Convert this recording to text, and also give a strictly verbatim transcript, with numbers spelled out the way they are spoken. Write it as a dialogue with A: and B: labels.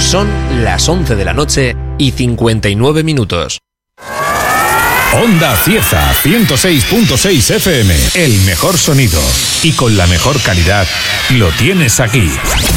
A: Son las once de la noche y cincuenta y nueve minutos.
B: Onda Cieza ciento seis punto seis F M. El mejor sonido y con la mejor calidad lo tienes aquí.